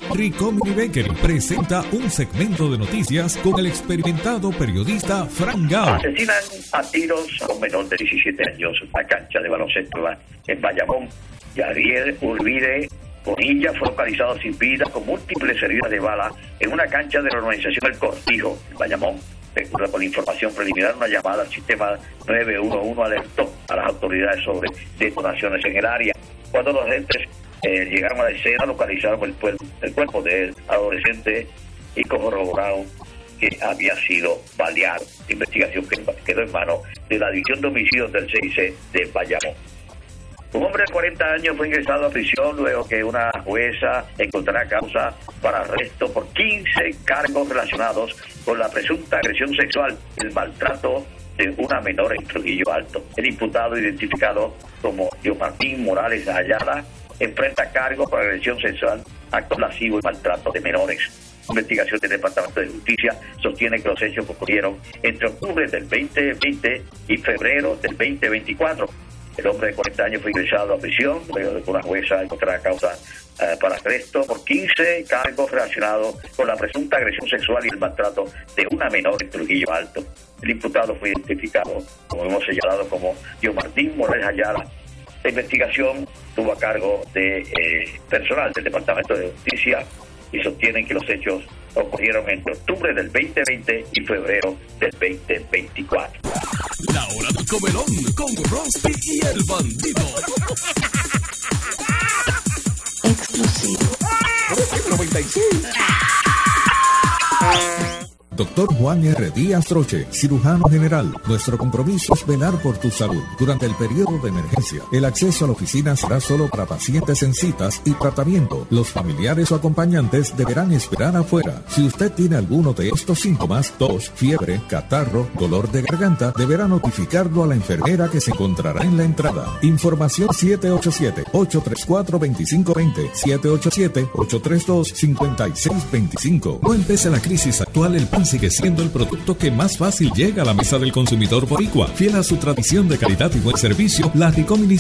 Ricomini Bakery presenta un segmento de noticias con el experimentado periodista Frank Gao. Asesinan a tiros a un menor de 17 años en la cancha de baloncesto en Bayamón. Yariel Urbide Bonilla fue localizado sin vida con múltiples heridas de bala en una cancha de la organización El Cortijo, en Bayamón. De acuerdo con la información preliminar, una llamada al sistema 911 alertó a las autoridades sobre detonaciones en el área. Cuando los agentes llegaron a la escena, localizaron el cuerpo del adolescente y corroboraron que había sido baleado. La investigación quedó en manos de la División de Homicidios del CIC de Bayamón. Un hombre de 40 años fue ingresado a prisión luego que una jueza encontrará causa para arresto por 15 cargos relacionados con la presunta agresión sexual y el maltrato de una menor en Trujillo Alto. El imputado, identificado como Martín Morales Ayala, enfrenta cargos por agresión sexual, acto lascivo y maltrato de menores. La investigación del Departamento de Justicia sostiene que los hechos ocurrieron entre octubre del 2020 y febrero del 2024. El hombre de 40 años fue ingresado a prisión luego de que una jueza encontrara causa para arresto por 15 cargos relacionados con la presunta agresión sexual y el maltrato de una menor en Trujillo Alto. El imputado fue identificado, como hemos señalado, como Martín Morales Ayala. La investigación tuvo a cargo de personal del Departamento de Justicia y sostienen que los hechos ocurrieron entre octubre del 2020 y febrero del 2024. La hora del comelón con Rosty y el bandido. Exclusivo. 95. Dr. Juan R. Díaz Troche, cirujano general. Nuestro compromiso es velar por tu salud durante el periodo de emergencia. El acceso a la oficina será solo para pacientes en citas y tratamiento. Los familiares o acompañantes deberán esperar afuera. Si usted tiene alguno de estos síntomas, tos, fiebre, catarro, dolor de garganta, deberá notificarlo a la enfermera que se encontrará en la entrada. Información 787-834-2520, 787-832-5625. No empiece la crisis actual, el pan sigue siendo el producto que más fácil llega a la mesa del consumidor boricua. Fiel a su tradición de calidad y buen servicio, la Ricomini